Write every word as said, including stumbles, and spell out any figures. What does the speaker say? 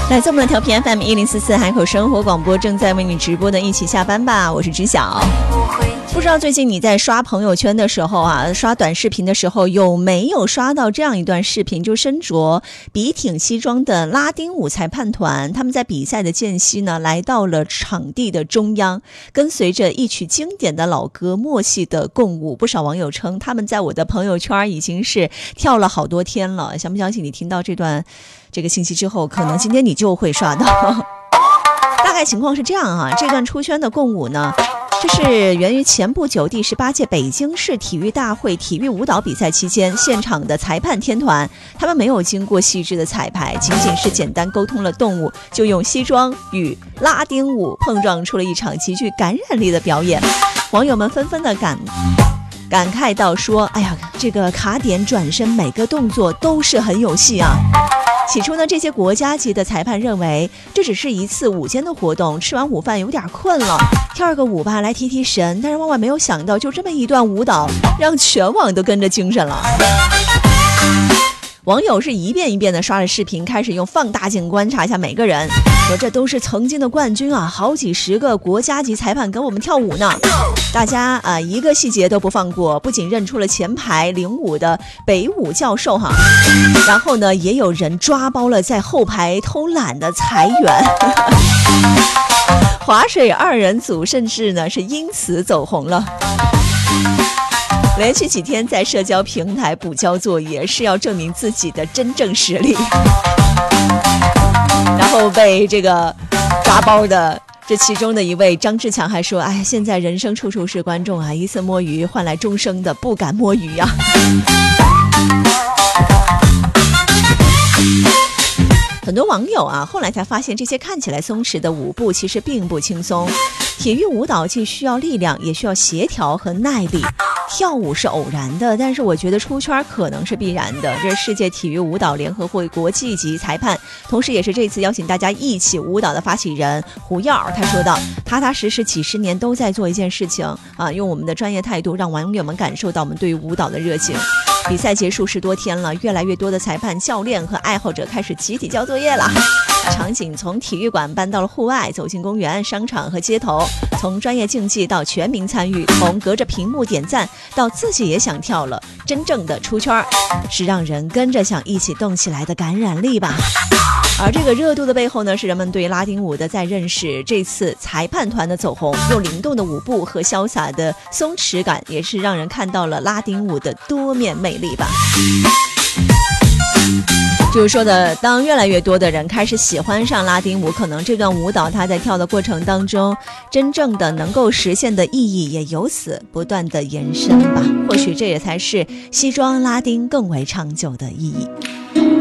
来自我们的调频 F M 一零四四海口生活广播，正在为你直播的一起下班吧，我是知晓。不知道最近你在刷朋友圈的时候啊，刷短视频的时候有没有刷到这样一段视频，就身着笔挺西装的拉丁舞裁判团，他们在比赛的间隙呢，来到了场地的中央，跟随着一曲经典的老歌默契的共舞。不少网友称他们在我的朋友圈已经是跳了好多天了，相不相信你听到这段这个信息之后，可能今天你就会刷到。大概情况是这样啊，这段出圈的共舞呢，这是源于前不久第十八届北京市体育大会体育舞蹈比赛期间，现场的裁判天团他们没有经过细致的彩排，仅仅是简单沟通了动物，就用西装与拉丁舞碰撞出了一场极具感染力的表演。网友们纷纷的感感慨到说，哎呀，这个卡点转身每个动作都是很有戏啊。起初呢，这些国家级的裁判认为这只是一次午间的活动，吃完午饭有点困了，跳个舞吧来提提神。但是万万没有想到，就这么一段舞蹈让全网都跟着精神了。网友是一遍一遍的刷了视频，开始用放大镜观察一下每个人，说这都是曾经的冠军啊，好几十个国家级裁判跟我们跳舞呢。大家啊、呃，一个细节都不放过，不仅认出了前排领舞的北舞教授哈，然后呢，也有人抓包了在后排偷懒的裁员。划水二人组甚至呢是因此走红了。连续几天在社交平台补交作业，是要证明自己的真正实力，然后被这个抓包的这其中的一位张志强还说，哎，现在人生处处是观众啊，一次摸鱼换来终生的不敢摸鱼啊。很多网友啊，后来才发现这些看起来松弛的舞步其实并不轻松。体育舞蹈既需要力量，也需要协调和耐力。跳舞是偶然的，但是我觉得出圈可能是必然的。这是世界体育舞蹈联合会国际级裁判，同时也是这次邀请大家一起舞蹈的发起人胡耀，他说道，踏踏实实几十年都在做一件事情啊，用我们的专业态度让网友们感受到我们对于舞蹈的热情。比赛结束十多天了，越来越多的裁判、教练和爱好者开始集体交作业了。场景从体育馆搬到了户外，走进公园、商场和街头，从专业竞技到全民参与，从隔着屏幕点赞到自己也想跳了。真正的出圈是让人跟着想一起动起来的感染力吧。而这个热度的背后呢，是人们对拉丁舞的再认识。这次裁判团的走红，用灵动的舞步和潇洒的松弛感，也是让人看到了拉丁舞的多面魅力吧。就是说的，当越来越多的人开始喜欢上拉丁舞，可能这段舞蹈它在跳的过程当中，真正的能够实现的意义也由此不断的延伸吧。或许这也才是西装拉丁更为长久的意义。